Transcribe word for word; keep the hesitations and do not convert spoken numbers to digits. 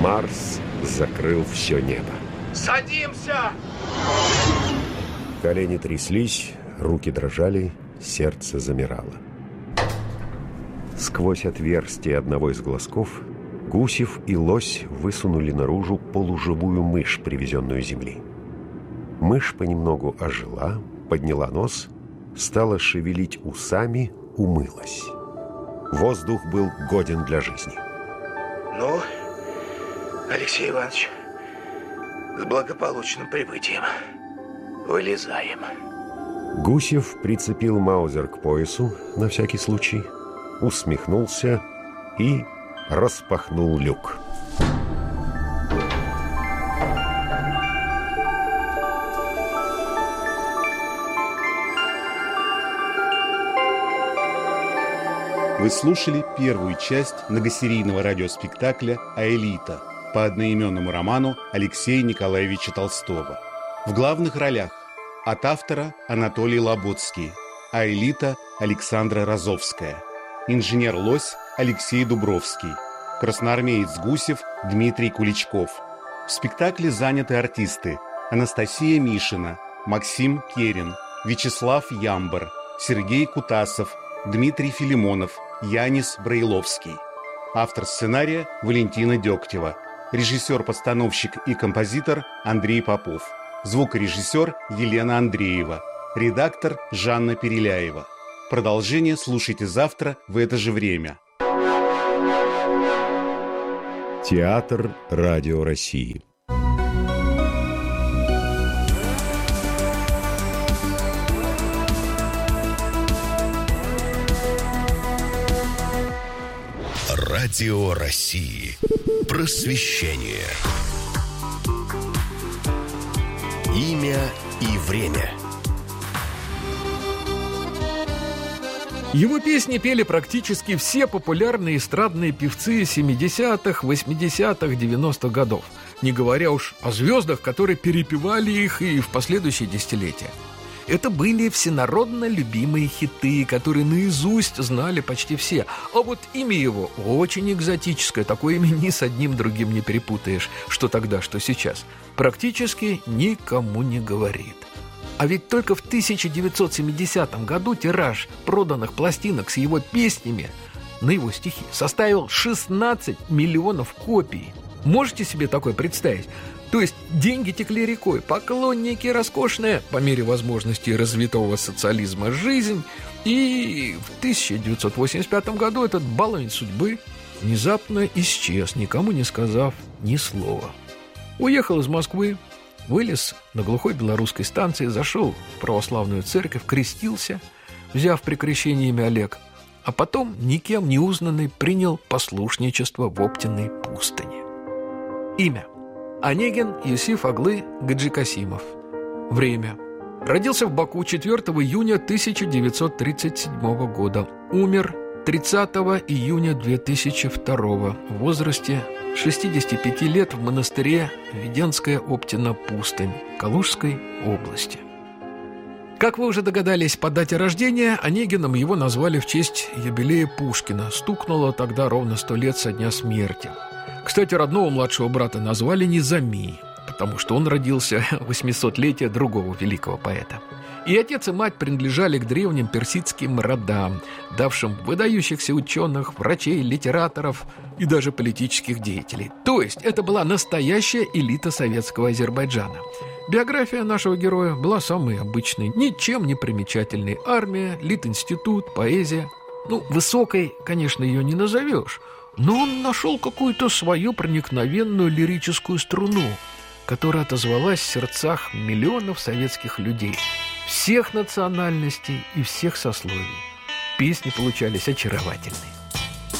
Марс закрыл все небо. Садимся! Колени тряслись, руки дрожали, сердце замирало. Сквозь отверстие одного из глазков Гусев и Лось высунули наружу полуживую мышь, привезенную с земли. Мышь понемногу ожила, подняла нос, стала шевелить усами, умылась. Воздух был годен для жизни. Ну, Алексей Иванович, с благополучным прибытием. Вылезаем. Гусев прицепил маузер к поясу на всякий случай, усмехнулся и распахнул люк. Вы слушали первую часть многосерийного радиоспектакля «Аэлита» по одноименному роману Алексея Николаевича Толстого. В главных ролях от автора Анатолий Лоботский, Аэлита Александра Розовская, инженер Лось Алексей Дубровский, красноармеец Гусев Дмитрий Куличков. В спектакле заняты артисты Анастасия Мишина, Максим Керин, Вячеслав Ямбар, Сергей Кутасов, Дмитрий Филимонов, Янис Брайловский. Автор сценария Валентина Дегтева. Режиссер-постановщик и композитор Андрей Попов. Звукорежиссер Елена Андреева. Редактор Жанна Переляева. Продолжение слушайте завтра в это же время. Театр Радио России. Радио России. Просвещение. Имя и время. Его песни пели практически все популярные эстрадные певцы семидесятых, восьмидесятых, девяностых годов, не говоря уж о звездах, которые перепевали их и в последующие десятилетия. Это были всенародно любимые хиты, которые наизусть знали почти все. А вот имя его очень экзотическое, такое имя ни с одним другим не перепутаешь, что тогда, что сейчас. Практически никому не говорит. А ведь только в тысяча девятьсот семидесятом году тираж проданных пластинок с его песнями на его стихи составил шестнадцать миллионов копий. Можете себе такое представить? То есть деньги текли рекой, поклонники роскошная, по мере возможностей развитого социализма, жизнь. И в тысяча девятьсот восемьдесят пятом году этот баловень судьбы внезапно исчез, никому не сказав ни слова. Уехал из Москвы, вылез на глухой белорусской станции, зашел в православную церковь, крестился, взяв при крещении имя Олег, а потом, никем не узнанный, принял послушничество в Оптиной пустыне. Имя: Онегин Юсиф Аглы Гаджикасимов. Время: родился в Баку четвёртого июня тысяча девятьсот тридцать седьмого года. Умер тридцатого июня две тысячи второго в возрасте шестидесяти пяти лет в монастыре Веденская Оптина пустынь Калужской области. Как вы уже догадались по дате рождения, Онегином его назвали в честь юбилея Пушкина. Стукнуло тогда ровно сто лет со дня смерти. Кстати, родного младшего брата назвали Низами, потому что он родился в восьмисотлетие другого великого поэта. И отец и мать принадлежали к древним персидским родам, давшим выдающихся ученых, врачей, литераторов и даже политических деятелей. То есть это была настоящая элита советского Азербайджана. Биография нашего героя была самой обычной, ничем не примечательной. Армия, Литинститут, поэзия. Ну, высокой, конечно, ее не назовешь, но он нашел какую-то свою проникновенную лирическую струну, которая отозвалась в сердцах миллионов советских людей, всех национальностей и всех сословий. Песни получались очаровательные.